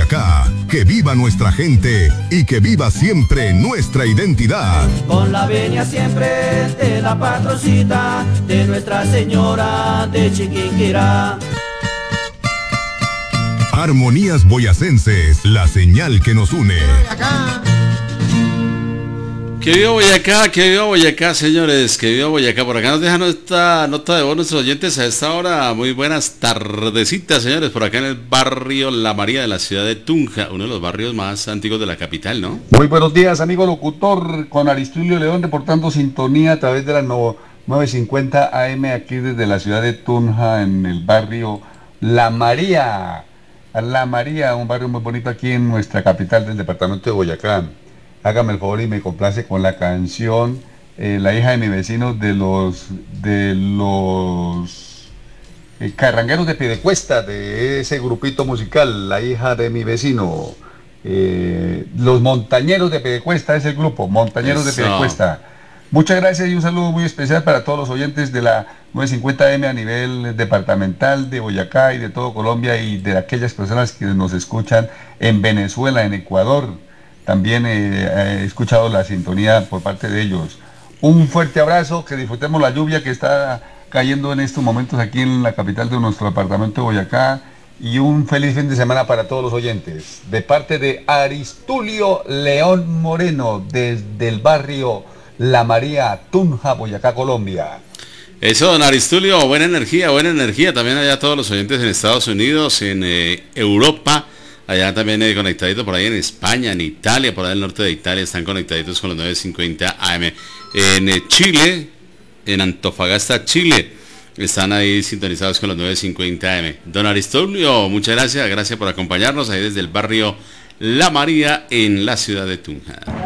Boyacá, que viva nuestra gente y que viva siempre nuestra identidad. Con la venia siempre de la patrocita de Nuestra Señora de Chiquinquirá. Armonías boyacenses, la señal que nos une. Que viva Boyacá, señores, que viva Boyacá. Por acá nos dejan esta nota de voz nuestros oyentes a esta hora. Muy buenas tardecitas, señores, por acá en el barrio La María de la ciudad de Tunja, uno de los barrios más antiguos de la capital, ¿no? Muy buenos días, amigo locutor, con Aristulio León reportando sintonía a través de la 950 AM aquí desde la ciudad de Tunja, en el barrio La María. La María, un barrio muy bonito aquí en nuestra capital del departamento de Boyacá. Hágame el favor y me complace con la canción La hija de mi vecino de los carrangueros de Piedecuesta, de ese grupito musical, La hija de mi vecino. Los montañeros de Piedecuesta es el grupo, montañeros de Piedecuesta. Muchas gracias y un saludo muy especial para todos los oyentes de la 950M a nivel departamental de Boyacá y de todo Colombia, y de aquellas personas que nos escuchan en Venezuela, en Ecuador. También he escuchado la sintonía por parte de ellos. Un fuerte abrazo, que disfrutemos la lluvia que está cayendo en estos momentos aquí en la capital de nuestro departamento de Boyacá, y un feliz fin de semana para todos los oyentes. De parte de Aristulio León Moreno, desde el barrio La María, Tunja, Boyacá, Colombia. Eso, don Aristulio, buena energía. También allá todos los oyentes en Estados Unidos, en Europa. Allá también conectadito por ahí en España, en Italia, por ahí en el norte de Italia, están conectaditos con los 950 AM. En Chile, en Antofagasta, Chile, están ahí sintonizados con los 950 AM. Don Aristolio, muchas gracias por acompañarnos ahí desde el barrio La María en la ciudad de Tunja.